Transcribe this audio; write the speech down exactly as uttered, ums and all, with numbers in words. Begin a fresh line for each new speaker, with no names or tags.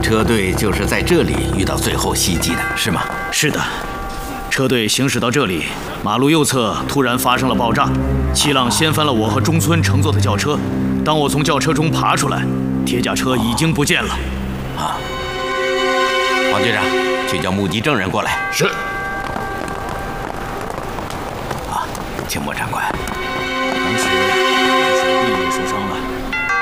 车队就是在这里遇到最后袭击的，是吗？
是的，车队行驶到这里，马路右侧突然发生了爆炸，气浪掀翻了我和中村乘坐的轿车。当我从轿车中爬出来，铁甲车已经不见了。
啊，王局长，去叫目击证人过来。
是。
啊，请莫长官。
当时。